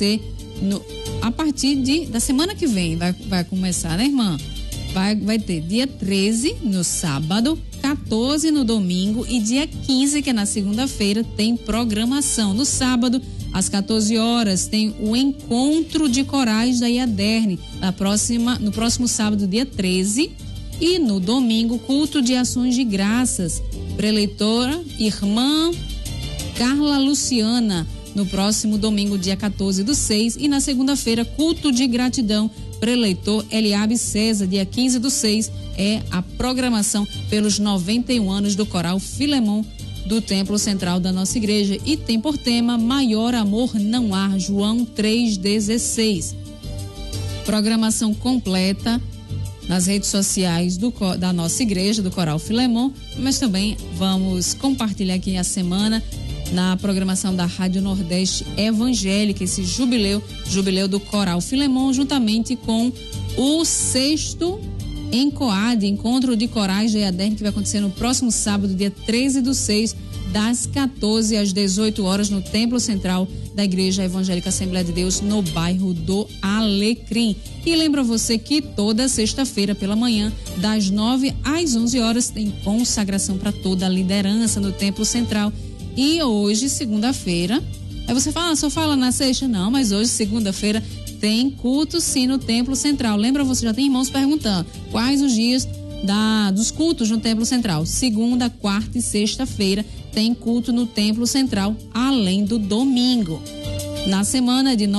acontecer a partir da semana que vem. Vai começar, né, irmã? Vai ter dia 13 no sábado, 14 no domingo e dia 15, que é na segunda-feira, tem programação. No sábado, às 14 horas, tem o encontro de corais da IADERN, no próximo sábado, dia 13. E no domingo, culto de ações de graças, preleitora irmã Carla Luciana, no próximo domingo, dia 14/6. E na segunda-feira, culto de gratidão, preleitor Eliabe César, dia 15/6, é a programação pelos 91 anos do Coral Filemon do Templo Central da nossa igreja, e tem por tema Maior Amor Não Há, João 3,16. Programação completa nas redes sociais da nossa igreja, do Coral Filemon, mas também vamos compartilhar aqui a semana na programação da Rádio Nordeste Evangélica, esse jubileu do Coral Filemon, juntamente com o 6º ENCOAD, Encontro de Corais da IADERN, que vai acontecer no próximo sábado, dia 13/6, das 14 às 18 horas, no Templo Central da Igreja Evangélica Assembleia de Deus, no bairro do Alecrim. E lembra você que toda sexta-feira pela manhã, das 9 às 11 horas, tem consagração para toda a liderança no Templo Central. E hoje, segunda-feira, aí você fala, só fala na sexta? Não, mas hoje, segunda-feira, tem culto sim no Templo Central. Lembra, você já tem irmãos perguntando quais os dias dos cultos no Templo Central. Segunda, quarta e sexta-feira tem culto no Templo Central, além do domingo. Na semana de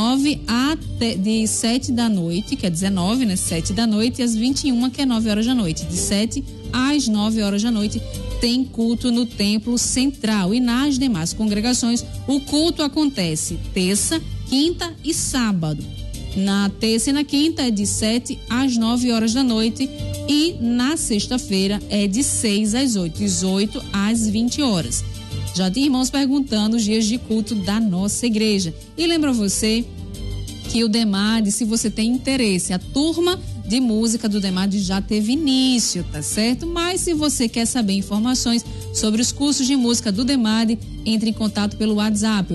7 da noite, que é 19, né? 7 da noite, e às 21, que é 9 horas da noite. De 7 às 9 horas da noite tem culto no Templo Central. E nas demais congregações, o culto acontece terça, quinta e sábado. Na terça e na quinta é de 7 às 9 horas da noite, e na sexta-feira é de 6 às 8, 18 às 20 horas. Já tem irmãos perguntando os dias de culto da nossa igreja. E lembra você que o DEMAD, se você tem interesse, a turma de música do DEMAD já teve início, tá certo? Mas se você quer saber informações sobre os cursos de música do DEMAD, entre em contato pelo WhatsApp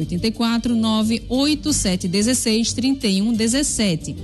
849-8716-3117.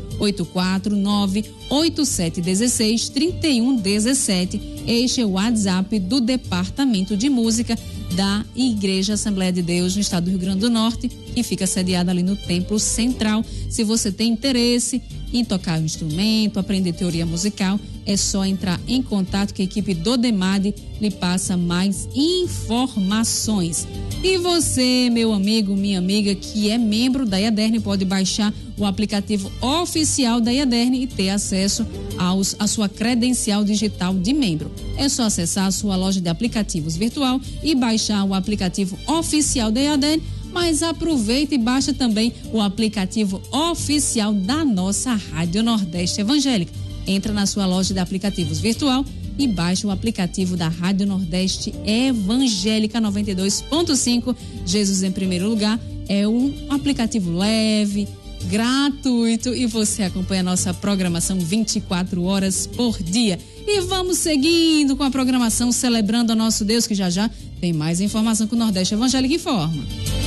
849-8716-3117. Este é o WhatsApp do Departamento de Música da Igreja Assembleia de Deus no estado do Rio Grande do Norte, que fica sediada ali no Templo Central. Se você tem interesse em tocar um instrumento, aprender teoria musical, é só entrar em contato que a equipe do DEMAD lhe passa mais informações. E você, meu amigo, minha amiga, que é membro da IADERN, pode baixar o aplicativo oficial da IADERN e ter acesso à sua credencial digital de membro. É só acessar a sua loja de aplicativos virtual e baixar o aplicativo oficial da IADERN, mas aproveita e baixa também o aplicativo oficial da nossa Rádio Nordeste Evangélica. Entra na sua loja de aplicativos virtual e baixa o aplicativo da Rádio Nordeste Evangélica 92.5, Jesus em primeiro lugar. É um aplicativo leve, gratuito, e você acompanha a nossa programação 24 horas por dia. E vamos seguindo com a programação, celebrando a nosso Deus, que já já tem mais informação que o Nordeste Evangélica informa.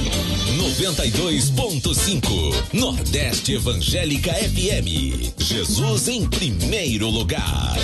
92.5 Nordeste Evangélica FM. Jesus em primeiro lugar.